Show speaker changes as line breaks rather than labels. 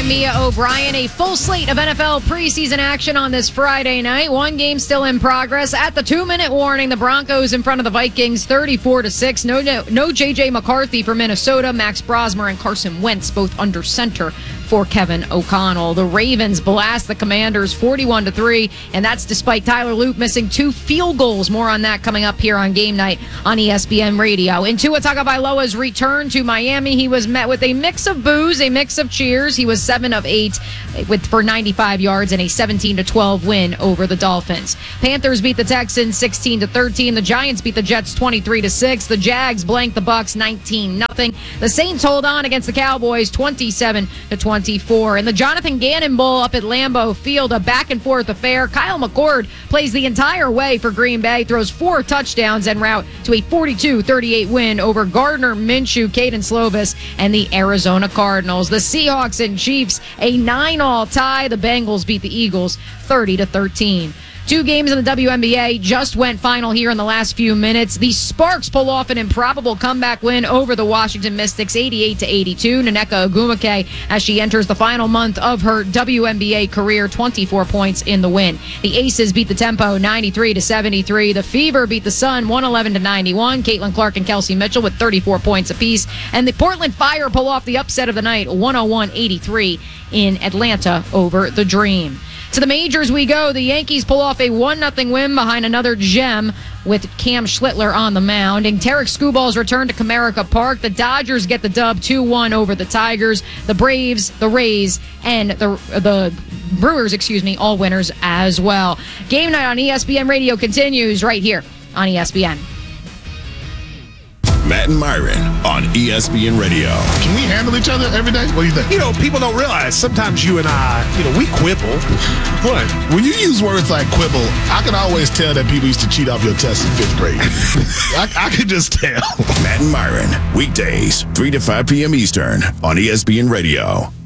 I'm Mia O'Brien. A full slate of NFL preseason action on this Friday night. One game still in progress. At the 2-minute warning, the Broncos in front of the Vikings 34-6. No J.J. McCarthy for Minnesota. Max Brosmer and Carson Wentz both under center for Kevin O'Connell. The Ravens blast the Commanders 41-3, and that's despite Tyler Luke missing 2 field goals. More on that coming up here on Game Night on ESPN Radio. In Tua Tagovailoa's return to Miami, he was met with a mix of boos, a mix of cheers. He was 7 of 8 for 95 yards and a 17-12 win over the Dolphins. Panthers beat the Texans 16-13. The Giants beat the Jets 23-6. The Jags blanked the Bucs 19-0. The Saints hold on against the Cowboys 27-24. In the Jonathan Gannon Bowl up at Lambeau Field, a back-and-forth affair. Kyle McCord plays the entire way for Green Bay, throws 4 touchdowns en route to a 42-38 win over Gardner Minshew, Caden Slovis, and the Arizona Cardinals. The Seahawks and Chiefs, a 9-all tie. The Bengals beat the Eagles 30-13. 2 games in the WNBA just went final here in the last few minutes. The Sparks pull off an improbable comeback win over the Washington Mystics, 88-82. Nneka Ogwumike, as she enters the final month of her WNBA career, 24 points in the win. The Aces beat the Tempo 93-73. The Fever beat the Sun 111-91. Caitlin Clark and Kelsey Mitchell with 34 points apiece. And the Portland Fire pull off the upset of the night, 101-83 in Atlanta over the Dream. To the majors we go. The Yankees pull off a 1-0 win behind another gem with Cam Schlittler on the mound. And Tarek Skubals return to Comerica Park. The Dodgers get the dub 2-1 over the Tigers. The Braves, the Rays, and the Brewers, all winners as well. Game Night on ESPN Radio continues right here on ESPN.
Matt and Myron on ESPN Radio.
Can we handle each other every day? What do you think?
People don't realize sometimes you and I, we quibble.
What? When you use words like quibble, I can always tell that people used to cheat off your tests in 5th grade. I can just tell.
Matt and Myron, weekdays, 3 to 5 p.m. Eastern on ESPN Radio.